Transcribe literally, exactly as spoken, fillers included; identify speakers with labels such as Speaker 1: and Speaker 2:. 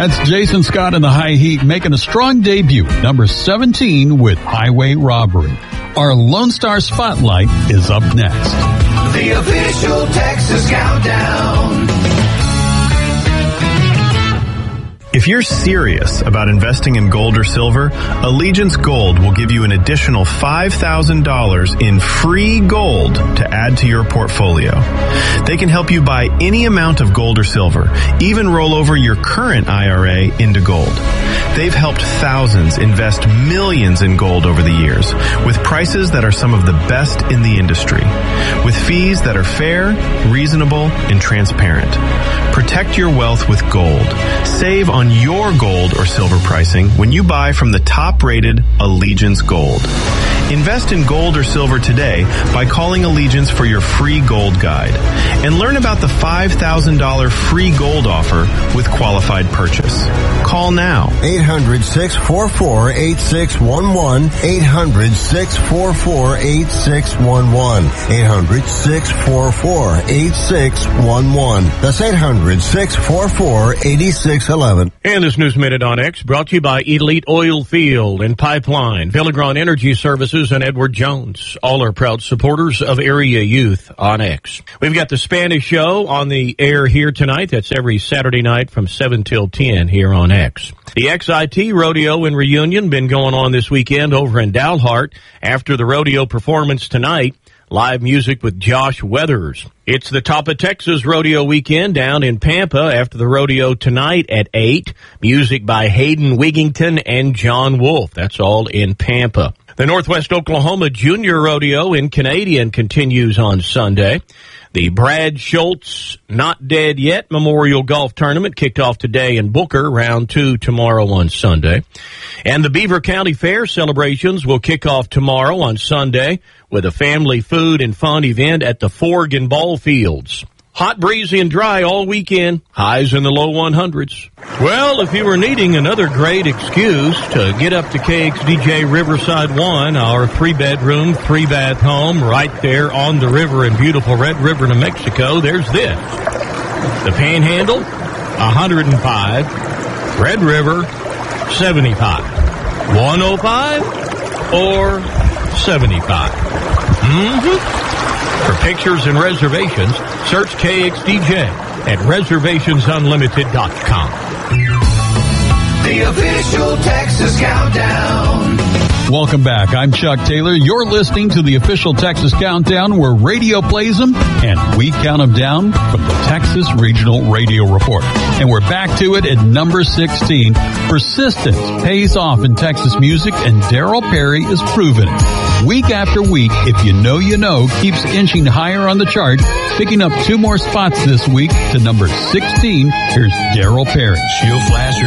Speaker 1: That's Jason Scott in the High Heat making a strong debut, number seventeen with Highway Robbery. Our Lone Star Spotlight is up next.
Speaker 2: The official Texas Countdown.
Speaker 3: If you're serious about investing in gold or silver, Allegiance Gold will give you an additional five thousand dollars in free gold to add to your portfolio. They can help you buy any amount of gold or silver, even roll over your current I R A into gold. They've helped thousands invest millions in gold over the years, with prices that are some of the best in the industry, with fees that are fair, reasonable, and transparent. Protect your wealth with gold. Save on your gold or silver pricing when you buy from the top-rated Allegiance Gold. Invest in gold or silver today by calling Allegiance for your free gold guide. And learn about the five thousand dollars free gold offer with qualified purchase. Call now.
Speaker 4: eight hundred, six four four, eight six one one. eight hundred, six four four, eight six one one. eight hundred, six four four, eight six one one. That's eight hundred, six four four, eight six one one.
Speaker 5: And this News Minute on X brought to you by Elite Oil Field and Pipeline, Villegron Energy Services, and Edward Jones. All are proud supporters of Area Youth on X. We've got the Spanish Show on the air here tonight. That's every Saturday night from seven till ten here on X. The X I T Rodeo and Reunion been going on this weekend over in Dalhart. After the rodeo performance tonight, live music with Josh Weathers. It's the Top of Texas Rodeo weekend down in Pampa after the rodeo tonight at eight. Music by Hayden Wigington and John Wolf. That's all in Pampa. The Northwest Oklahoma Junior Rodeo in Canadian continues on Sunday. The Brad Schultz Not Dead Yet Memorial Golf Tournament kicked off today in Booker, round two tomorrow on Sunday. And the Beaver County Fair celebrations will kick off tomorrow on Sunday with a family food and fun event at the Forgan Ball Fields. Hot, breezy, and dry all weekend. Highs in the low one hundreds. Well, if you were needing another great excuse to get up to K X D J Riverside one, our three-bedroom, three-bath home right there on the river in beautiful Red River, New Mexico, there's this. The Panhandle, one hundred five. Red River, seventy-five. one oh five or seventy-five. Mm-hmm. For pictures and reservations, search K X D J at reservations unlimited dot com.
Speaker 2: The official Texas Countdown.
Speaker 1: Welcome back. I'm Chuck Taylor. You're listening to the official Texas Countdown, where radio plays them and we count them down from the Texas Regional Radio Report. And we're back to it at number sixteen. Persistence pays off in Texas music, and Darryl Perry is proving it. Week after week, If You Know You Know keeps inching higher on the chart, picking up two more spots this week to number sixteen. Here's Darryl Perry.
Speaker 6: She'll flash her